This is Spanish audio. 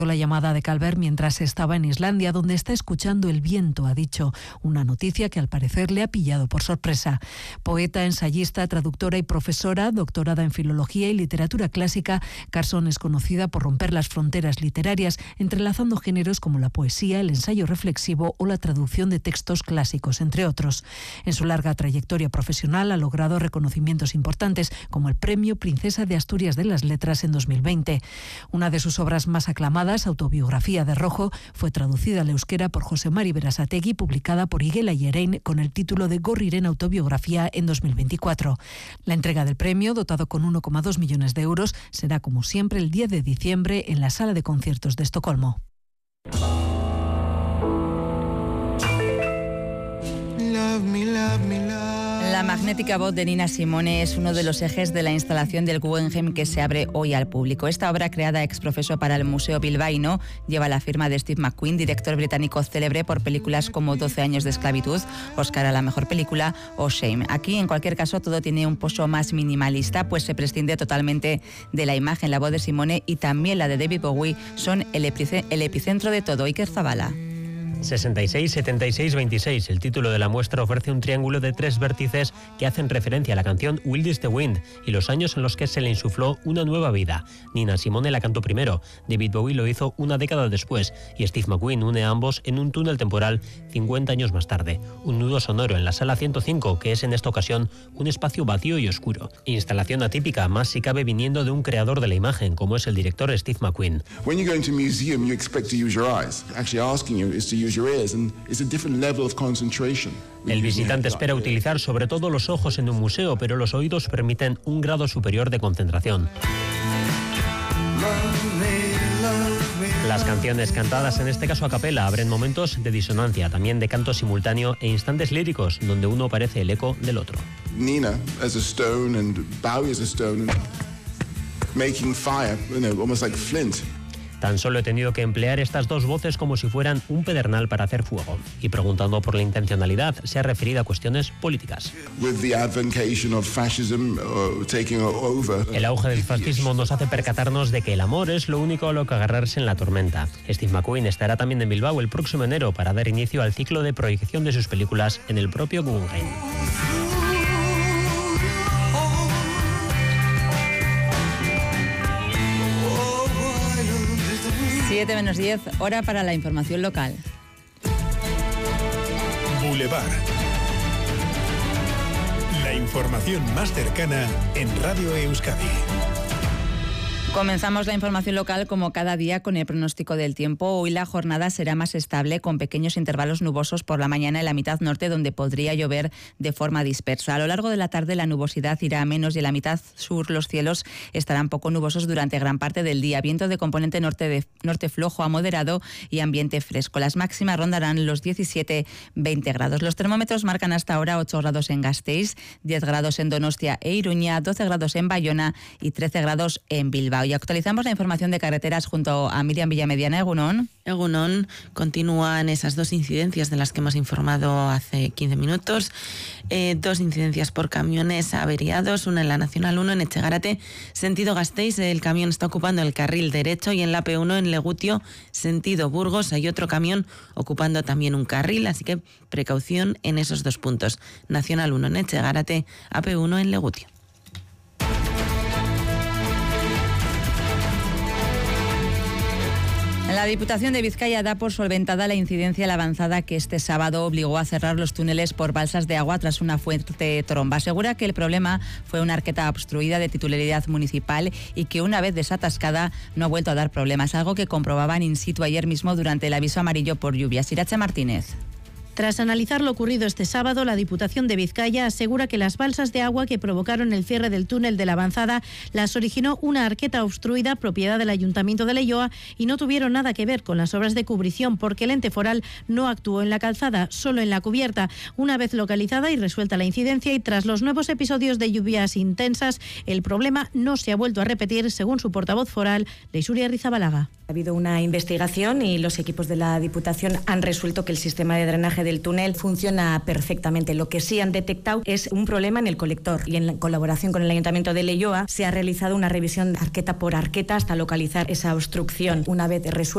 la llamada de Calvert mientras estaba en Islandia, donde está escuchando el viento, ha dicho. Una noticia que al parecer le ha pillado por sorpresa. Poeta, ensayista, traductora y profesora, doctorada en filología y literatura clásica, Carson es conocida por romper las fronteras literarias, entrelazando géneros como la poesía, el ensayo reflexivo o la traducción de textos clásicos, entre otros. En su larga trayectoria profesional ha logrado reconocimientos importantes, como el Premio Princesa de Asturias de las Letras en 2020. Una de sus obras más aclamadas, Autobiografía de Rojo, fue traducida al euskera por José Mari Berasategui, publicada por Higuela y Erein con el título de Gorriren Autobiografía en 2024. La entrega del premio, dotado con 1,2 millones de euros, será como siempre el 10 de diciembre en la Sala de Conciertos de Estocolmo. La magnética voz de Nina Simone es uno de los ejes de la instalación del Guggenheim que se abre hoy al público. Esta obra, creada ex profeso para el Museo Bilbaíno, lleva la firma de Steve McQueen, director británico célebre por películas como 12 años de esclavitud, Oscar a la mejor película o Shame. Aquí, en cualquier caso, todo tiene un pozo más minimalista, pues se prescinde totalmente de la imagen. La voz de Simone y también la de David Bowie son el epicentro de todo. Iker Zabala. 66, 76, 26. El título de la muestra ofrece un triángulo de 3 vértices que hacen referencia a la canción Wild is the Wind y los años en los que se le insufló una nueva vida. Nina Simone la cantó primero, David Bowie lo hizo una década después y Steve McQueen une a ambos en un túnel temporal 50 años más tarde. Un nudo sonoro en la sala 105, que es en esta ocasión un espacio vacío y oscuro. Instalación atípica, más si cabe viniendo de un creador de la imagen, como es el director Steve McQueen. When you go into a museum, you expect to use your eyes. Actually asking you is to use your ears, and it's a different level of concentration. El visitante espera utilizar sobre todo los ojos en un museo, pero los oídos permiten un grado superior de concentración. Las canciones cantadas, en este caso a capela, abren momentos de disonancia, también de canto simultáneo e instantes líricos, donde uno parece el eco del otro. Nina as a stone and Bowie as a stone, and making fire, almost like flint. Tan solo he tenido que emplear estas dos voces como si fueran un pedernal para hacer fuego. Y preguntando por la intencionalidad, se ha referido a cuestiones políticas. El auge del fascismo nos hace percatarnos de que el amor es lo único a lo que agarrarse en la tormenta. Steve McQueen estará también en Bilbao el próximo enero para dar inicio al ciclo de proyección de sus películas en el propio Guggenheim. 7:10, hora para la información local. Boulevard. La información más cercana en Radio Euskadi. Comenzamos la información local como cada día con el pronóstico del tiempo. Hoy la jornada será más estable con pequeños intervalos nubosos por la mañana en la mitad norte donde podría llover de forma dispersa. A lo largo de la tarde la nubosidad irá a menos y en la mitad sur los cielos estarán poco nubosos durante gran parte del día. Viento de componente norte flojo a moderado y ambiente fresco. Las máximas rondarán los 17-20 grados. Los termómetros marcan hasta ahora 8 grados en Gasteiz, 10 grados en Donostia e Iruña, 12 grados en Bayona y 13 grados en Bilbao. Y actualizamos la información de carreteras junto a Miriam Villamediana. Egunon. Egunon, continúan esas dos incidencias de las que hemos informado hace 15 minutos. 2 incidencias por camiones averiados, una en la Nacional 1 en Etxegarate, sentido Gasteiz. El camión está ocupando el carril derecho y en la P1 en Legutio, sentido Burgos, hay otro camión ocupando también un carril, así que precaución en esos 2 puntos. Nacional 1 en Etxegarate, AP1 en Legutio. La Diputación de Vizcaya da por solventada la incidencia a la avanzada que este sábado obligó a cerrar los túneles por balsas de agua tras una fuerte tromba. Asegura que el problema fue una arqueta obstruida de titularidad municipal y que una vez desatascada no ha vuelto a dar problemas, algo que comprobaban in situ ayer mismo durante el aviso amarillo por lluvias. Irache Martínez. Tras analizar lo ocurrido este sábado, la Diputación de Vizcaya asegura que las balsas de agua que provocaron el cierre del túnel de la avanzada las originó una arqueta obstruida propiedad del Ayuntamiento de Leioa y no tuvieron nada que ver con las obras de cubrición porque el ente foral no actuó en la calzada, solo en la cubierta. Una vez localizada y resuelta la incidencia y tras los nuevos episodios de lluvias intensas, el problema no se ha vuelto a repetir, según su portavoz foral, Leixuri Arrizabalaga. Ha habido una investigación y los equipos de la Diputación han resuelto que el sistema de drenaje del túnel funciona perfectamente. Lo que sí han detectado es un problema en el colector y en colaboración con el Ayuntamiento de Leioa se ha realizado una revisión arqueta por arqueta hasta localizar esa obstrucción. Una vez resuelta